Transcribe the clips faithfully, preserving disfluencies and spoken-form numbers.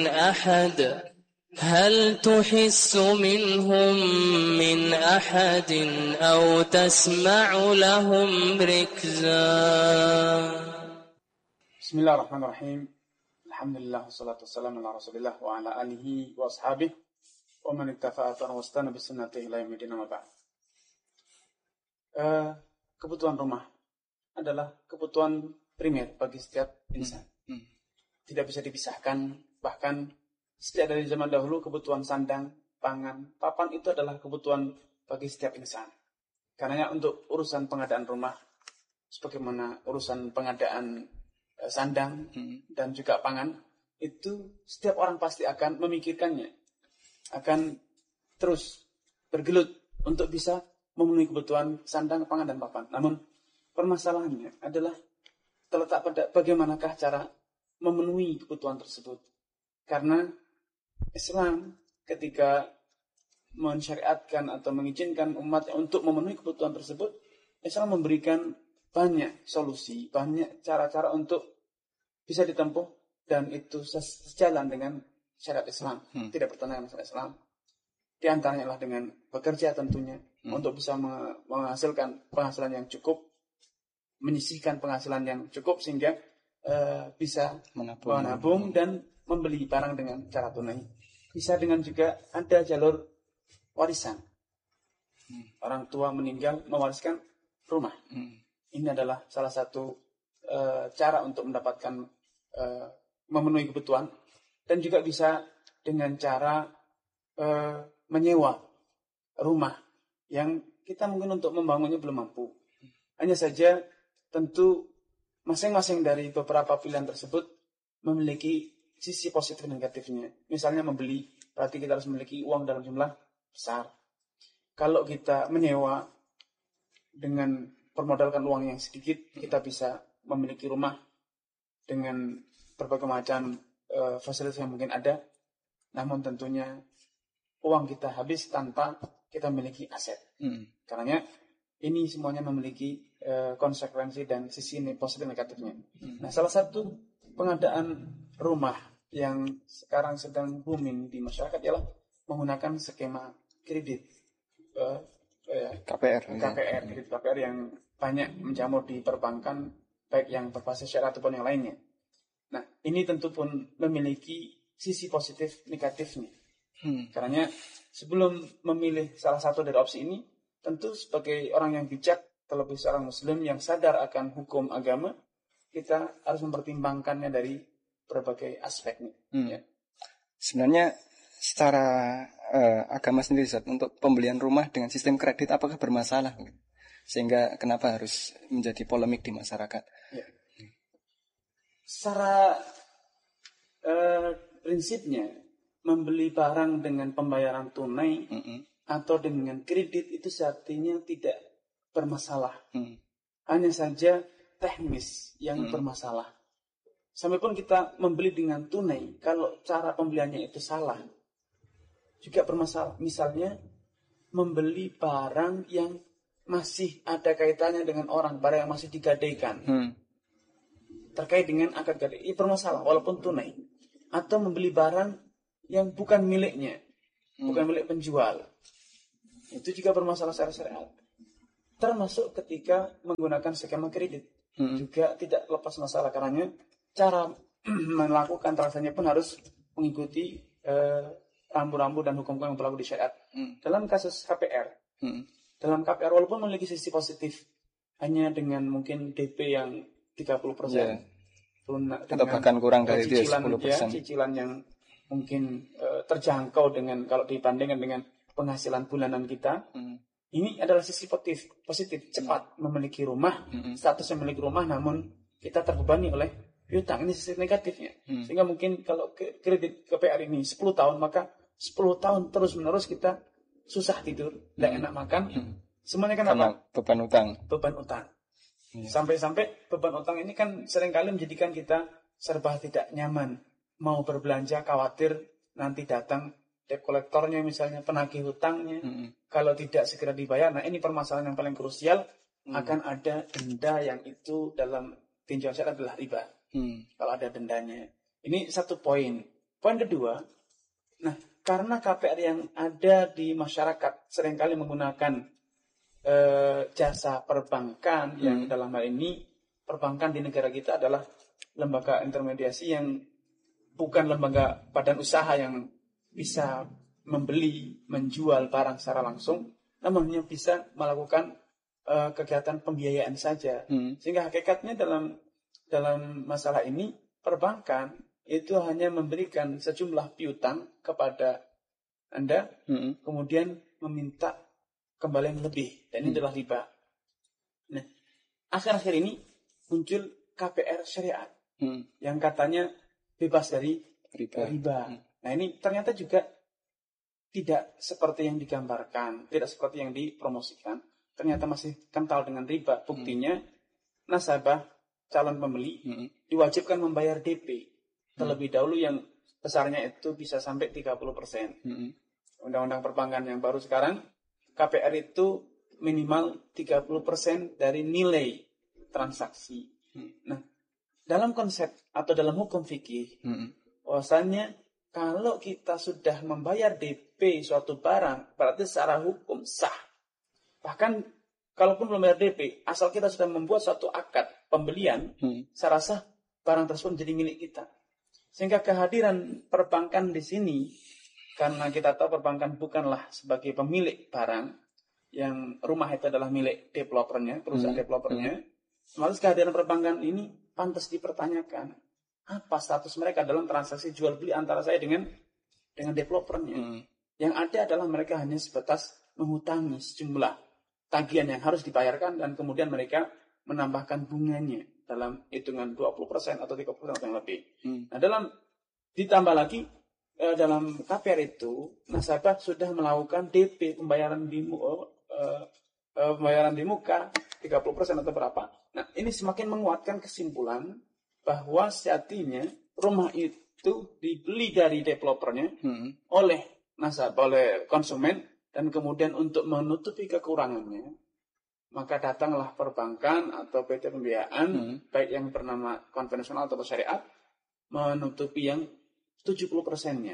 أحد هل تحس منهم من أحد أو تسمع لهم ركزا. بسم الله الرحمن الرحيم. الحمد لله والصلاة والسلام على رسول الله وعلى آله وأصحابه ومن اتبع أثره واستنى بسنته إلى يوم الدين. Amma ba'd. Uh, kebutuhan rumah adalah kebutuhan primer bagi setiap insan. Hmm. Hmm. Tidak bisa dipisahkan. Bahkan sejak dari zaman dahulu kebutuhan sandang, pangan, papan itu adalah kebutuhan bagi setiap insan. Karena untuk urusan pengadaan rumah, sebagaimana urusan pengadaan uh, sandang hmm. dan juga pangan, itu setiap orang pasti akan memikirkannya. Akan terus bergelut untuk bisa memenuhi kebutuhan sandang, pangan, dan papan. Namun permasalahannya adalah terletak pada bagaimanakah cara memenuhi kebutuhan tersebut. Karena Islam ketika mensyariatkan atau mengizinkan umat untuk memenuhi kebutuhan tersebut, Islam memberikan banyak solusi, banyak cara-cara untuk bisa ditempuh, dan itu sejalan dengan syariat Islam, hmm. tidak bertentangan dengan syariat Islam. Di antaranya adalah dengan bekerja tentunya, hmm. untuk bisa menghasilkan penghasilan yang cukup, menyisihkan penghasilan yang cukup sehingga uh, bisa menabung, menabung dan membeli barang dengan cara tunai. Bisa dengan juga ada jalur warisan. Hmm. Orang tua meninggal mewariskan rumah. Hmm. Ini adalah salah satu uh, cara untuk mendapatkan uh, memenuhi kebutuhan. Dan juga bisa dengan cara uh, menyewa rumah yang kita mungkin untuk membangunnya belum mampu. Hanya saja tentu masing-masing dari beberapa pilihan tersebut memiliki sisi positif dan negatifnya. Misalnya membeli, berarti kita harus memiliki uang dalam jumlah besar. Kalau kita menyewa dengan permodalkan uang yang sedikit, kita bisa memiliki rumah dengan berbagai macam uh, fasilitas yang mungkin ada. Namun tentunya uang kita habis tanpa kita memiliki aset. Hmm. Karena ini semuanya memiliki uh, konsekuensi dan sisi positif negatifnya. Hmm. Nah, salah satu pengadaan rumah yang sekarang sedang booming di masyarakat ialah menggunakan skema kredit uh, uh, K P R. K P R, kredit K P R yang banyak menjamur di perbankan, baik yang berbasis syariah ataupun yang lainnya. Nah, ini tentu pun memiliki sisi positif negatifnya. Hmm. Karena sebelum memilih salah satu dari opsi ini, tentu sebagai orang yang bijak, terlebih seorang muslim yang sadar akan hukum agama, kita harus mempertimbangkannya dari berbagai aspeknya. Hmm. Ya. Sebenarnya secara uh, agama sendiri, Ustaz, untuk pembelian rumah dengan sistem kredit apakah bermasalah? Sehingga kenapa harus menjadi polemik di masyarakat? Ya. Secara uh, prinsipnya, membeli barang dengan pembayaran tunai mm-hmm. atau dengan kredit itu artinya tidak bermasalah. Mm. Hanya saja teknis yang mm. bermasalah. Sampai pun kita membeli dengan tunai, kalau cara pembeliannya itu salah, juga bermasalah. Misalnya, membeli barang yang masih ada kaitannya dengan orang, barang yang masih digadaikan. Mm. Terkait dengan akad gadai, ini bermasalah walaupun tunai. Atau membeli barang yang bukan miliknya, hmm. bukan milik penjual, itu juga bermasalah secara syariat. Termasuk ketika menggunakan skema kredit, hmm. juga tidak lepas masalah, karena cara melakukan transaksinya pun harus mengikuti eh, rambu-rambu dan hukum-hukum yang berlaku di syariat. Hmm. Dalam kasus K P R, hmm. dalam K P R walaupun memiliki sisi positif, hanya dengan mungkin D P yang tiga puluh persen, yeah. atau bahkan kurang dari cicilan, sepuluh persen. Ya, cicilan yang mungkin uh, terjangkau dengan kalau dibandingkan dengan penghasilan bulanan kita. Hmm. Ini adalah sisi positif, positif cepat hmm. memiliki rumah, hmm. status memiliki rumah, namun kita terbebani oleh piutang. Ini sisi negatifnya. Hmm. Sehingga mungkin kalau kredit K P R ini sepuluh tahun, maka sepuluh tahun terus-menerus kita susah tidur, tidak hmm. enak makan. Hmm. Semuanya kan karena apa? Beban utang. Beban utang. Hmm. Sampai-sampai beban utang ini kan seringkali menjadikan kita serba tidak nyaman. Mau berbelanja khawatir nanti datang debt kolektornya, misalnya penagih hutangnya, mm-hmm. kalau tidak segera dibayar. Nah, ini permasalahan yang paling krusial. Mm. Akan ada denda yang itu dalam tinjauan syariat adalah riba. Mm. Kalau ada dendanya, ini satu poin. Poin kedua, nah karena K P R yang ada di masyarakat seringkali menggunakan eh, jasa perbankan hmm. yang dalam hal ini perbankan di negara kita adalah lembaga intermediasi yang bukan lembaga badan usaha yang bisa membeli, menjual barang secara langsung, namun hanya bisa melakukan uh, kegiatan pembiayaan saja. Hmm. Sehingga hakikatnya dalam dalam masalah ini perbankan itu hanya memberikan sejumlah piutang kepada Anda, hmm. kemudian meminta kembalian lebih, dan ini hmm. adalah riba. Nah, akhir-akhir ini muncul K P R syariat hmm. yang katanya bebas dari riba. riba. Hmm. Nah, ini ternyata juga tidak seperti yang digambarkan, tidak seperti yang dipromosikan. Ternyata masih kental dengan riba. Buktinya hmm. nasabah calon pembeli hmm. diwajibkan membayar D P terlebih hmm. dahulu yang besarnya itu bisa sampai tiga puluh persen. Hmm. Undang-undang perbankan yang baru sekarang, K P R itu minimal tiga puluh persen dari nilai transaksi. Hmm. Nah, dalam konsep atau dalam hukum fikih, hmm. bahwasannya kalau kita sudah membayar D P suatu barang, berarti secara hukum sah. Bahkan kalaupun belum bayar D P, asal kita sudah membuat suatu akad pembelian, hmm. secara sah barang tersebut menjadi milik kita. Sehingga kehadiran perbankan di sini, karena kita tahu perbankan bukanlah sebagai pemilik barang, yang rumah itu adalah milik developernya, perusahaan hmm. developernya, hmm. maka kehadiran perbankan ini pantas dipertanyakan. Apa status mereka dalam transaksi jual beli antara saya dengan dengan developernya? Hmm. Yang ada adalah mereka hanya sebatas menghutangi sejumlah tagihan yang harus dibayarkan dan kemudian mereka menambahkan bunganya dalam hitungan dua puluh persen atau tiga puluh persen atau yang lebih. Hmm. Nah, dalam ditambah lagi eh, dalam K P R itu nasabah sudah melakukan D P pembayaran di uh, uh, pembayaran di muka tiga puluh persen atau berapa. Nah, ini semakin menguatkan kesimpulan bahwa sejatinya rumah itu dibeli dari developernya hmm. oleh nasabah, oleh konsumen, dan kemudian untuk menutupi kekurangannya, maka datanglah perbankan atau P T pembiayaan, hmm. baik yang bernama konvensional atau syariat, menutupi yang tujuh puluh persennya.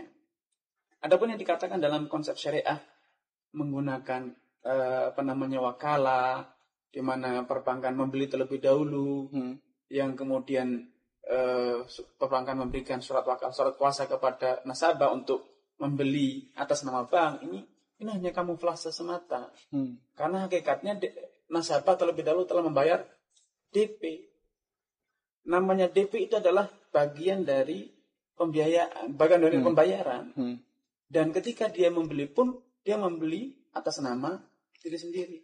Adapun yang dikatakan dalam konsep syariah menggunakan eh, apa namanya wakalah, di mana perbankan membeli terlebih dahulu, hmm. yang kemudian Uh, perbankan memberikan surat wakal, surat kuasa kepada nasabah untuk membeli atas nama bank, ini ini hanya kamuflase semata. Hmm. Karena hakikatnya de, nasabah terlebih dahulu telah membayar D P. Namanya D P itu adalah bagian dari pembiayaan, bagian dari hmm. pembayaran. Hmm. Dan ketika dia membeli pun dia membeli atas nama diri sendiri.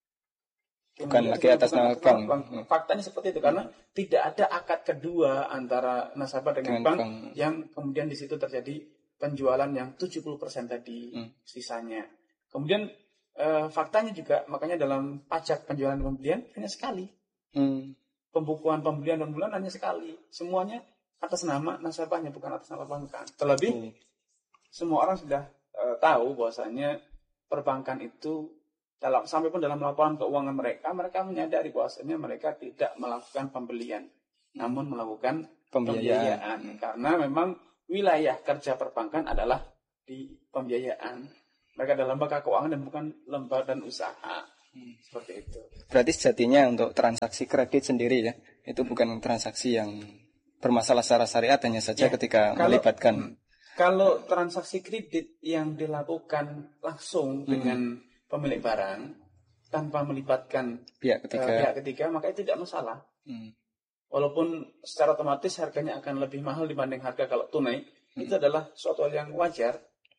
Bukan lagi atas nama bank. bank. Hmm. Faktanya seperti itu karena hmm. tidak ada akad kedua antara nasabah dengan, dengan bank, bank yang kemudian di situ terjadi penjualan yang tujuh puluh persen tadi hmm. sisanya. Kemudian eh, faktanya juga makanya dalam pajak penjualan dan pembelian hanya sekali. Hmm. Pembukuan pembelian dan pembelian hanya sekali. Semuanya atas nama nasabahnya bukan atas nama bankan. Terlebih hmm. semua orang sudah eh, tahu bahwasanya perbankan itu dalam sampai pun dalam laporan keuangan mereka, mereka menyadari bahwasanya mereka tidak melakukan pembelian, namun melakukan pembiayaan. pembiayaan. Karena memang wilayah kerja perbankan adalah di pembiayaan. Mereka adalah lembaga keuangan dan bukan lembaga dan usaha. Hmm. Seperti itu. Berarti sejatinya untuk transaksi kredit sendiri ya, itu bukan transaksi yang bermasalah secara syariat, hanya saja ya, ketika kalau, melibatkan. Kalau transaksi kredit yang dilakukan langsung hmm. dengan pemilik barang tanpa melibatkan pihak ketiga, uh, pihak ketiga maka itu tidak masalah. Hmm. Walaupun secara otomatis harganya akan lebih mahal dibanding harga kalau tunai, hmm. itu adalah suatu hal yang wajar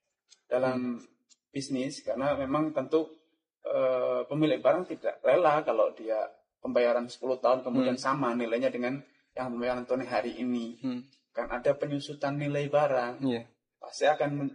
dalam hmm. bisnis karena memang tentu uh, pemilik barang tidak rela kalau dia pembayaran sepuluh tahun kemudian hmm. sama nilainya dengan yang pembayaran tunai hari ini. Hmm. Kan ada penyusutan nilai barang, yeah. pasti akan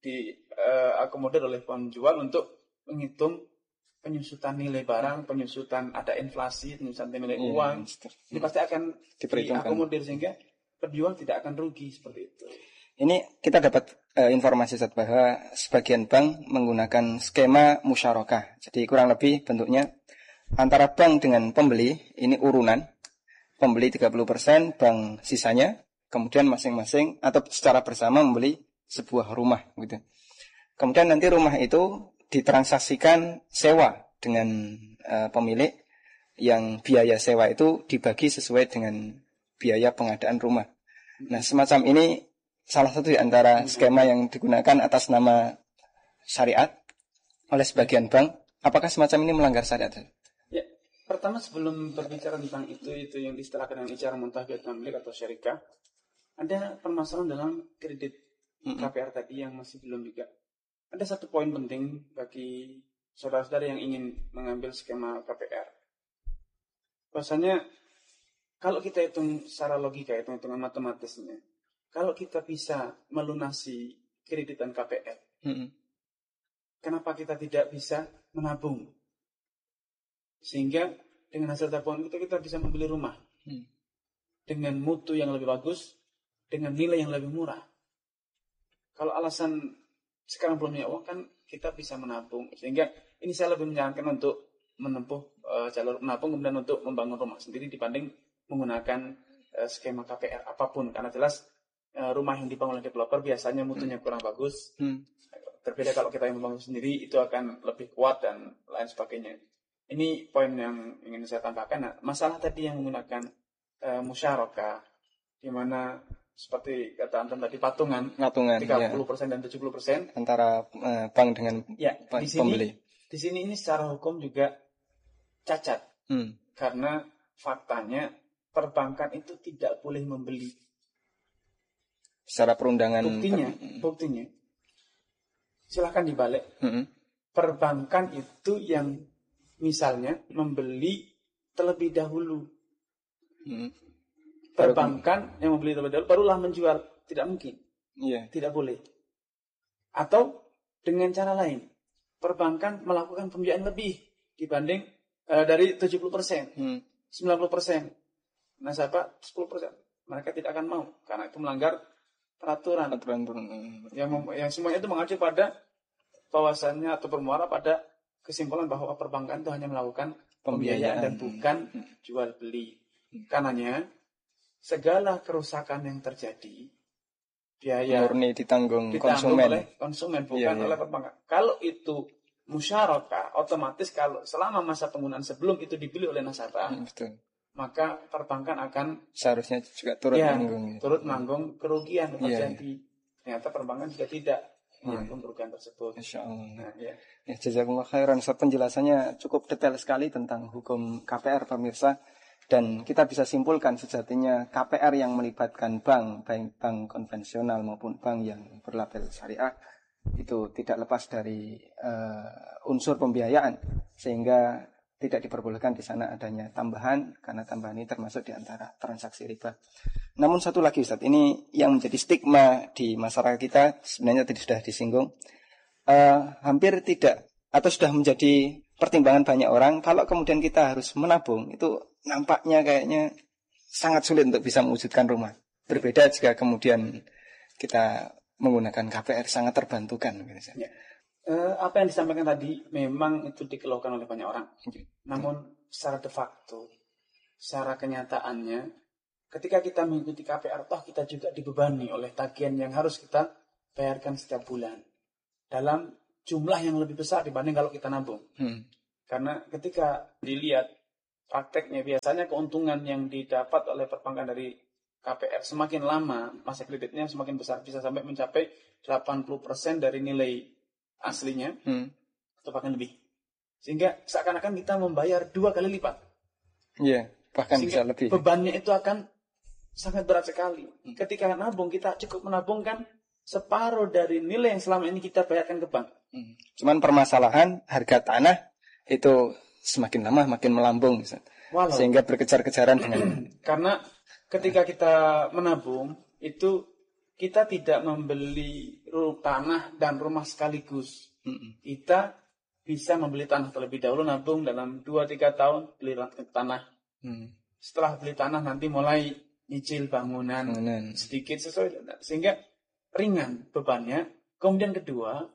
diakomodir uh, oleh penjual untuk menghitung penyusutan nilai barang, penyusutan ada inflasi, penyusutan nilai yeah, uang. Ini pasti akan diakomodir sehingga penjual tidak akan rugi seperti itu. Ini kita dapat uh, informasi saat bahwa sebagian bank menggunakan skema musyarakah. Jadi kurang lebih bentuknya antara bank dengan pembeli ini urunan. Pembeli tiga puluh persen, bank sisanya. kemudian masing-masing atau secara bersama membeli sebuah rumah gitu. Kemudian nanti rumah itu ditransaksikan sewa dengan uh, pemilik, yang biaya sewa itu dibagi sesuai dengan biaya pengadaan rumah. Nah, semacam ini salah satu di antara skema yang digunakan atas nama syariat oleh sebagian bank. Apakah semacam ini melanggar syariat? Ya, pertama sebelum berbicara tentang itu, itu yang diistilahkan dengan ijarah muntahbiat mamlik atau syarikah, ada permasalahan dalam kredit K P R tadi yang masih belum juga. Ada satu poin penting bagi saudara-saudara yang ingin mengambil skema K P R. Bahwasanya kalau kita hitung secara logika, hitung-hitungan matematisnya, kalau kita bisa melunasi kreditan K P R, mm-hmm. kenapa kita tidak bisa menabung? Sehingga dengan hasil tabungan kita, kita bisa membeli rumah mm. dengan mutu yang lebih bagus, dengan nilai yang lebih murah. Kalau alasan sekarang belum punya uang, kan kita bisa menabung. Sehingga ini saya lebih menyarankan untuk menempuh uh, jalur menabung, kemudian untuk membangun rumah sendiri dibanding menggunakan uh, skema K P R apapun, karena jelas uh, rumah yang dibangun oleh developer biasanya mutunya kurang bagus. Hmm. Berbeda kalau kita yang membangun sendiri, itu akan lebih kuat dan lain sebagainya. Ini poin yang ingin saya tambahkan. Nah, masalah tadi yang menggunakan uh, musyarakah, di mana seperti kata Anton tadi patungan, patungan tiga puluh persen ya. Dan tujuh puluh persen antara uh, bank dengan ya, bank di sini, pembeli. Di sini ini secara hukum juga cacat. Hmm. Karena faktanya perbankan itu tidak boleh membeli. Secara perundangan. Buktinya, per... buktinya. Silahkan dibalik. Mm-hmm. Perbankan itu yang misalnya membeli terlebih dahulu. Mm-hmm. Perbankan yang membeli terlebih dahulu barulah menjual. Tidak mungkin. Yeah. Tidak boleh. Atau dengan cara lain. Perbankan melakukan pembiayaan lebih dibanding uh, dari tujuh puluh persen. Hmm. sembilan puluh persen. Nasabah sepuluh persen. Mereka tidak akan mau karena itu melanggar peraturan. Peraturan yang, mem- yang semuanya itu mengacu pada bahwasannya atau bermuara pada kesimpulan bahwa perbankan itu hanya melakukan pembiayaan, pembiayaan dan bukan hmm. jual beli. Hmm. Karenanya segala kerusakan yang terjadi biaya murni ditanggung, ditanggung konsumen oleh konsumen bukan yeah, oleh perbankan. Kalau itu musyarakah, otomatis kalau selama masa penggunaan sebelum itu dibeli oleh nasabah, hmm, betul. Maka perbankan akan seharusnya juga turut ya, menanggung, turut menanggung kerugian yang terjadi. Yeah. Ternyata perbankan juga tidak menanggung yeah. kerugian tersebut. Insya Allah. Nah, ya. Ya, jazakumullah khairan. So, penjelasannya cukup detail sekali tentang hukum K P R, pemirsa. Dan kita bisa simpulkan sejatinya K P R yang melibatkan bank, baik bank konvensional maupun bank yang berlabel syariah, itu tidak lepas dari uh, unsur pembiayaan, sehingga tidak diperbolehkan di sana adanya tambahan, karena tambahan ini termasuk di antara transaksi riba. Namun satu lagi Ustaz, ini yang menjadi stigma di masyarakat kita, sebenarnya tadi sudah disinggung, uh, hampir tidak atau sudah menjadi pertimbangan banyak orang, kalau kemudian kita harus menabung, itu nampaknya kayaknya sangat sulit untuk bisa mewujudkan rumah. Berbeda jika kemudian kita menggunakan K P R, sangat terbantukan. Ya. Uh, apa yang disampaikan tadi memang itu dikeluhkan oleh banyak orang. Okay. Namun secara de facto, secara kenyataannya, ketika kita mengikuti K P R, toh kita juga dibebani oleh tagihan yang harus kita bayarkan setiap bulan dalam jumlah yang lebih besar dibanding kalau kita nabung. Hmm. Karena ketika dilihat prakteknya, biasanya keuntungan yang didapat oleh perbankan dari K P R semakin lama masa kreditnya semakin besar, bisa sampai mencapai delapan puluh persen dari nilai aslinya, hmm. atau bahkan lebih. Sehingga seakan-akan kita membayar dua kali lipat. Iya, yeah, bahkan sehingga bisa lebih. Bebannya itu akan sangat berat sekali. Hmm. Ketika nabung, kita cukup menabungkan separuh dari nilai yang selama ini kita bayarkan ke bank. Hmm. Cuman permasalahan harga tanah itu semakin lama makin melambung, Walau, sehingga berkejar-kejaran dengan karena ketika kita menabung itu kita tidak membeli tanah dan rumah sekaligus. Mm-mm. Kita bisa membeli tanah terlebih dahulu, nabung dalam dua tiga tahun beli tanah. Mm. Setelah beli tanah nanti mulai nyicil bangunan mm. sedikit sesuai, sehingga ringan bebannya. Kemudian kedua,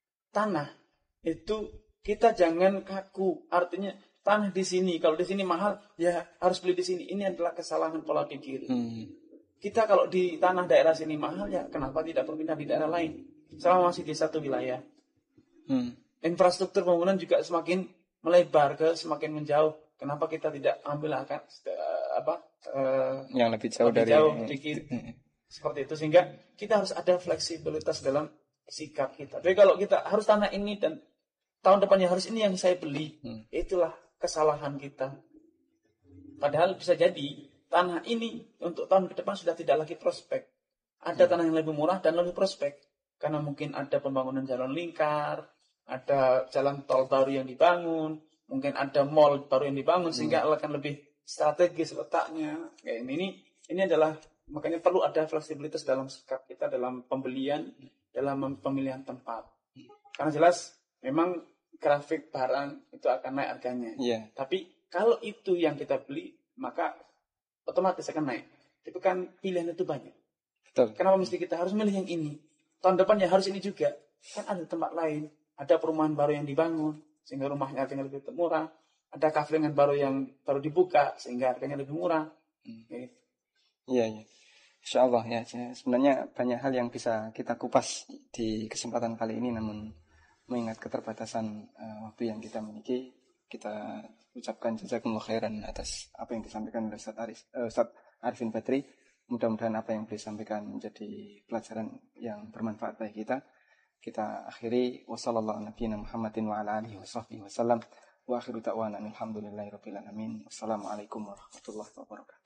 tanah itu kita jangan kaku, artinya tanah di sini, kalau di sini mahal, ya harus beli di sini. Ini adalah kesalahan pola pikir. Hmm. kita kalau di tanah daerah sini mahal, ya kenapa tidak berpindah di daerah lain? Selama masih di satu wilayah. Hmm. Infrastruktur pembangunan juga semakin melebar ke semakin menjauh. Kenapa kita tidak ambil akan uh, apa uh, yang lebih jauh lebih dari jauh sedikit seperti itu, sehingga kita harus ada fleksibilitas dalam sikap kita. Tapi kalau kita harus tanah ini dan tahun depannya harus ini yang saya beli, hmm. itulah kesalahan kita. Padahal bisa jadi tanah ini untuk tahun ke depan sudah tidak lagi prospek. Ada hmm. tanah yang lebih murah dan lebih prospek. Karena mungkin ada pembangunan jalan lingkar, ada jalan tol baru yang dibangun, mungkin ada mall baru yang dibangun, sehingga hmm. akan lebih strategis letaknya. Kayak ini, ini, ini adalah, makanya perlu ada fleksibilitas dalam sikap kita, dalam pembelian, dalam pemilihan tempat. Karena jelas, memang grafik barang itu akan naik harganya. Yeah. Tapi kalau itu yang kita beli, maka otomatis akan naik. Tapi kan pilihan itu banyak. Betul. Kenapa mesti kita harus milih yang ini? Tahun depan ya harus ini juga. Kan ada tempat lain. Ada perumahan baru yang dibangun, sehingga rumahnya harganya lebih murah. Ada kafe baru yang baru dibuka, sehingga harganya lebih murah. Hmm. Gitu. Iya, iya. Insya Allah ya. Sebenarnya banyak hal yang bisa kita kupas di kesempatan kali ini, namun mengingat keterbatasan uh, waktu yang kita miliki, kita ucapkan jazakumullah khairan atas apa yang disampaikan oleh Ustaz Arif, uh, Ustaz Arifin Badri. Mudah-mudahan apa yang disampaikan menjadi pelajaran yang bermanfaat bagi kita. Kita akhiri wassallallahu nabiyana Muhammadin wa ala alihi washabbihi wasallam wa akhiru da'wana alhamdulillahirabbil alamin. Wassalamualaikum warahmatullahi wabarakatuh.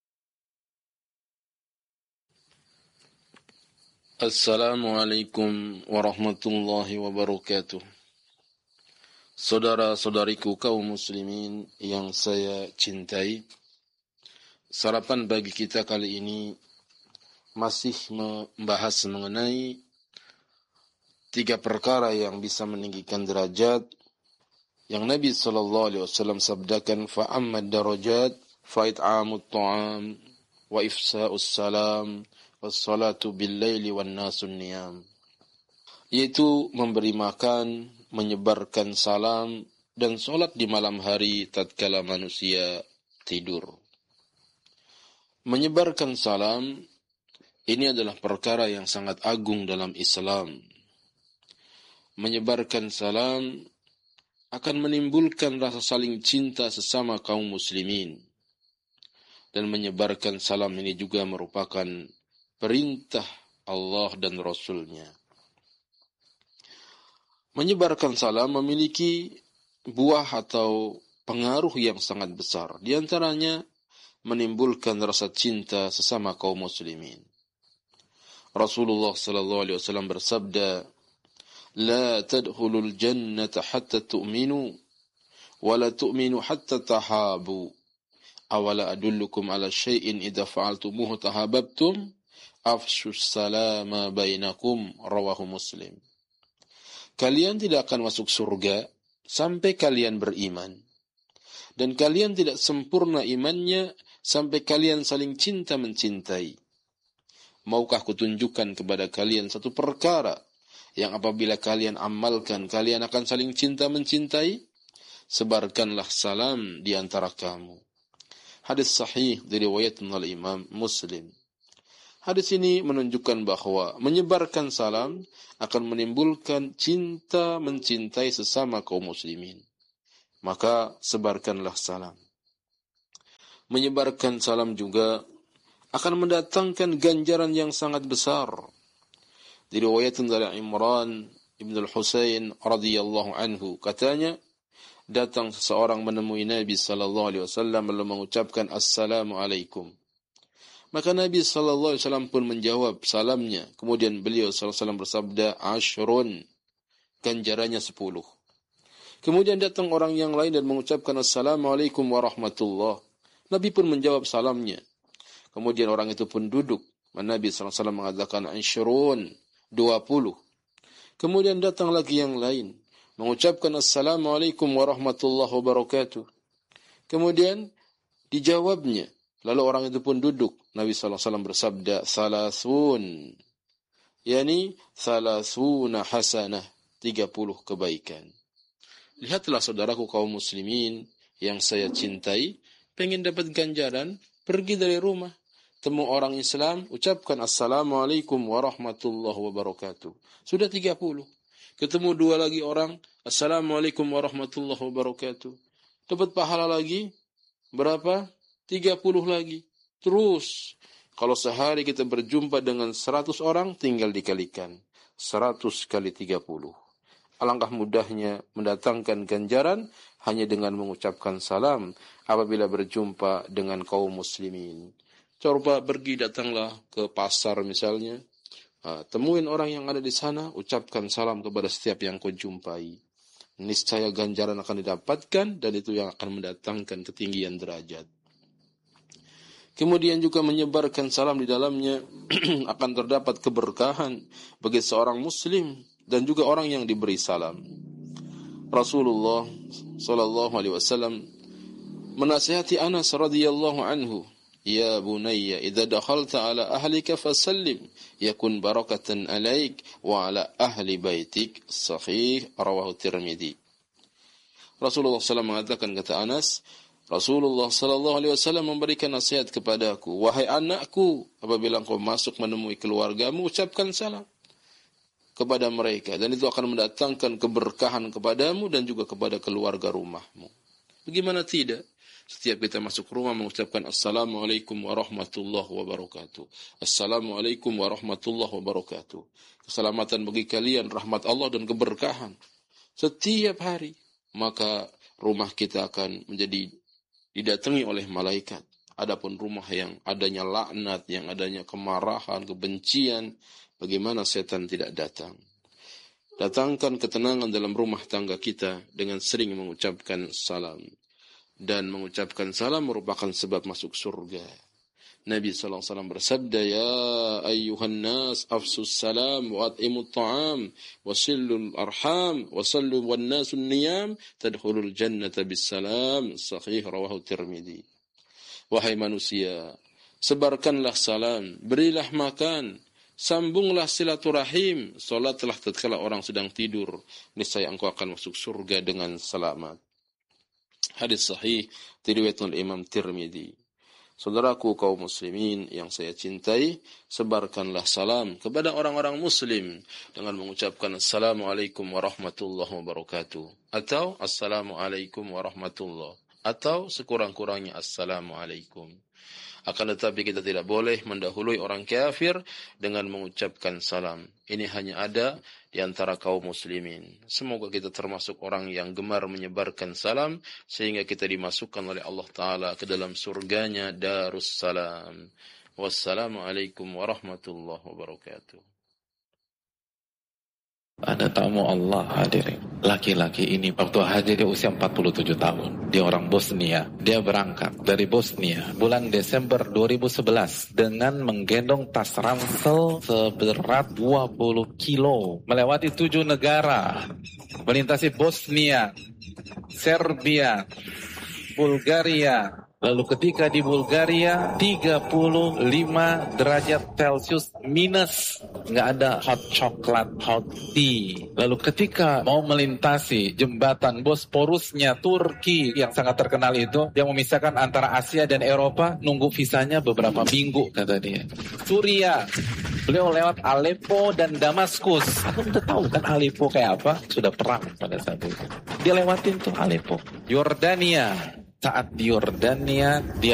Assalamualaikum warahmatullahi wabarakatuh. Saudara-saudariku kaum muslimin yang saya cintai, sarapan bagi kita kali ini masih membahas mengenai tiga perkara yang bisa meninggikan derajat yang Nabi sallallahu alaihi wasallam sabdakan, fa ammad darajat fa it'amut ta'am wa ifsa'us salam was salatu bil laili wan nasun niyam, yaitu memberi makan, menyebarkan salam dan salat di malam hari tatkala manusia tidur. Menyebarkan salam ini adalah perkara yang sangat agung dalam Islam. Menyebarkan salam akan menimbulkan rasa saling cinta sesama kaum muslimin. Dan menyebarkan salam ini juga merupakan perintah Allah dan Rasul-Nya. Menyebarkan salam memiliki buah atau pengaruh yang sangat besar. Di antaranya menimbulkan rasa cinta sesama kaum muslimin. Rasulullah sallallahu alaihi wasallam bersabda, لا تدخلوا الجنة حتى تؤمنوا ولا تؤمنوا حتى تحابوا أولا أدلكم على شيء إذا فعلتموه تحاببتم أفشوا السلام بينكم رواه مسلم. Kalian tidak akan masuk surga sampai kalian beriman, dan kalian tidak sempurna imannya sampai kalian saling cinta mencintai. Maukah kutunjukkan kepada kalian satu perkara yang apabila kalian amalkan, kalian akan saling cinta mencintai? Sebarkanlah salam di antara kamu. Hadis sahih diriwayatkan oleh Imam Muslim. Hadis ini menunjukkan bahwa menyebarkan salam akan menimbulkan cinta mencintai sesama kaum muslimin. Maka sebarkanlah salam. Menyebarkan salam juga akan mendatangkan ganjaran yang sangat besar. Diriwayatkan dari Imran ibn al-Husain radhiyallahu anhu, katanya, datang seseorang menemui Nabi sallallahu alaihi wasallam lalu mengucapkan assalamu alaikum. Maka Nabi sallallahu alaihi wasallam pun menjawab salamnya. Kemudian beliau sallallahu alaihi wasallam bersabda, ashrun, ganjarannya sepuluh. Kemudian datang orang yang lain dan mengucapkan assalamualaikum warahmatullah. Nabi pun menjawab salamnya. Kemudian orang itu pun duduk. Nabi sallallahu alaihi wasallam mengatakan ashrun, dua puluh. Kemudian datang lagi yang lain, mengucapkan assalamualaikum warahmatullahi wabarakatuh. Kemudian dijawabnya. Lalu orang itu pun duduk. Nabi sallallahu alaihi wasallam bersabda, salasun, yani salasuna hasanah, tiga puluh kebaikan. Lihatlah saudaraku kaum muslimin yang saya cintai, pengen dapat ganjaran, pergi dari rumah. temu orang Islam, ucapkan Assalamualaikum warahmatullahi wabarakatuh. Sudah tiga puluh. Ketemu dua lagi orang, Assalamualaikum warahmatullahi wabarakatuh. Dapat pahala lagi, berapa? tiga puluh lagi. Terus, kalau sehari kita berjumpa dengan seratus orang, tinggal dikalikan. seratus kali tiga puluh. Alangkah mudahnya mendatangkan ganjaran hanya dengan mengucapkan salam apabila berjumpa dengan kaum muslimin. Coba pergi, datanglah ke pasar misalnya. Uh, temuin orang yang ada di sana, ucapkan salam kepada setiap yang kau jumpai. Niscaya ganjaran akan didapatkan dan itu yang akan mendatangkan ketinggian derajat. Kemudian juga menyebarkan salam di dalamnya akan terdapat keberkahan bagi seorang muslim dan juga orang yang diberi salam. Rasulullah sallallahu alaihi wasallam menasihati Anas radhiyallahu anhu, "Ya bunayya, idza dakhalta ala ahlika fasallim, yakun barakatan alaik wa ala ahli baitik." Sahih rawahu Tirmidzi. Rasulullah sallallahu alaihi wasallam mengatakan, kata Anas, Rasulullah sallallahu alaihi wasallam memberikan nasihat kepadaku, "Wahai anakku, apabila engkau masuk menemui keluargamu, ucapkan salam kepada mereka dan itu akan mendatangkan keberkahan kepadamu dan juga kepada keluarga rumahmu." Bagaimana tidak? Setiap kita masuk rumah mengucapkan Assalamualaikum warahmatullahi wabarakatuh. Assalamualaikum warahmatullahi wabarakatuh. Keselamatan bagi kalian, rahmat Allah dan keberkahan setiap hari. Maka rumah kita akan menjadi didatangi oleh malaikat. Adapun rumah yang adanya laknat, yang adanya kemarahan, kebencian, bagaimana setan tidak datang? Datangkan ketenangan dalam rumah tangga kita dengan sering mengucapkan salam. Dan mengucapkan salam merupakan sebab masuk surga. Nabi sallallahu alaihi wasallam bersabda, "Ya ayyuhan nas, afsus salam wa at'imut ta'am wa sillul arham wa sallu wan nasun niyam tadkhulul jannata bis salam." Sahih rawahu Tirmidzi. Wahai manusia, sebarkanlah salam, berilah makan, sambunglah silaturahim, salatlah tatkala orang sedang tidur, niscaya engkau akan masuk surga dengan selamat. Hadis sahih diriwayatkan oleh Imam Tirmidzi. Saudaraku kaum muslimin yang saya cintai, sebarkanlah salam kepada orang-orang muslim dengan mengucapkan Assalamualaikum warahmatullahi wabarakatuh atau Assalamualaikum warahmatullahi atau sekurang-kurangnya Assalamualaikum. Akan tetapi kita tidak boleh mendahului orang kafir dengan mengucapkan salam. Ini hanya ada di antara kaum muslimin. Semoga kita termasuk orang yang gemar menyebarkan salam sehingga kita dimasukkan oleh Allah Ta'ala ke dalam surganya Darussalam. Wassalamualaikum warahmatullahi wabarakatuh. Ada tamu Allah hadirin. Laki-laki ini waktu haji dia usia empat puluh tujuh tahun. Dia orang Bosnia. Dia berangkat dari Bosnia bulan Desember dua ribu sebelas dengan menggendong tas ransel seberat dua puluh kilo. Melewati tujuh negara. Melintasi Bosnia, Serbia, Bulgaria. Lalu ketika di Bulgaria tiga puluh lima derajat Celcius minus, nggak ada hot chocolate, hot tea. Lalu ketika mau melintasi jembatan Bosporusnya Turki yang sangat terkenal itu, yang memisahkan antara Asia dan Eropa, nunggu visanya beberapa minggu kata dia. Suriah, beliau lewat Aleppo dan Damaskus. Aku udah tahu kan Aleppo kayak apa, sudah perang pada saat itu. Dia lewatin tuh Aleppo. Yordania. Saat di Yordania, dia